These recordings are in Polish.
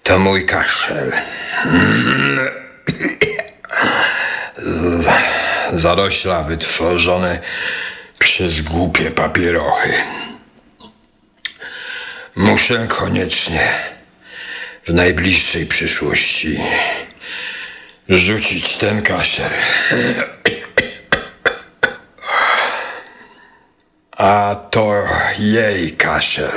To mój kaszel. Zarośla wytworzone przez głupie papierochy. Muszę koniecznie w najbliższej przyszłości rzucić ten kaszel. A to jej kaszel.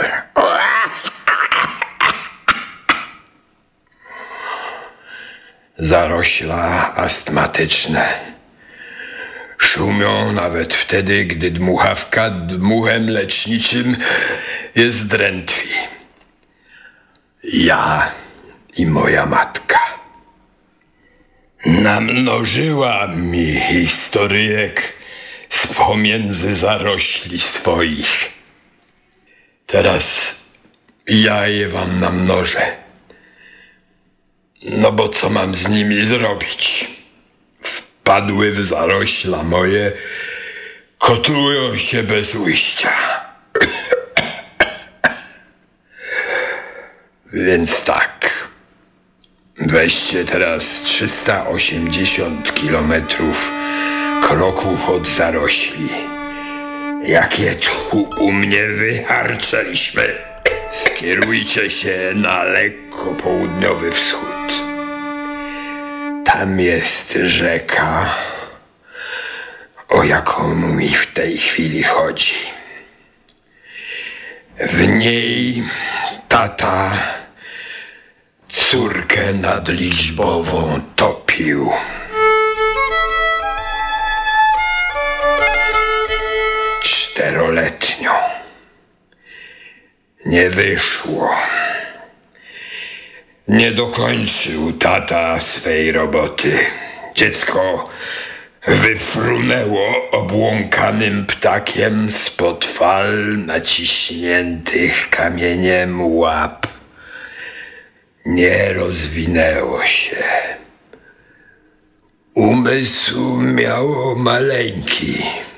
Zarośla astmatyczne. Szumią nawet wtedy, gdy dmuchawka dmuchem leczniczym jest drętwi. Ja i moja matka. Namnożyła mi historyjek z pomiędzy zarośli swoich. Teraz ja je wam namnożę. No bo co mam z nimi zrobić? Wpadły w zarośla moje, kotłują się bez ujścia. Więc tak, weźcie teraz 380 kroków od zarośli. Jakie tu u mnie wyharczeliśmy. Skierujcie się na lekko południowy wschód. Tam jest rzeka, o jaką mi w tej chwili chodzi. W niej tata córkę nadliczbową topił. Czteroletnią. Nie wyszło. Nie dokończył tata swej roboty. Dziecko wyfrunęło obłąkanym ptakiem spod fal naciśniętych kamieniem łap. Nie rozwinęło się. Umysł miało maleńki.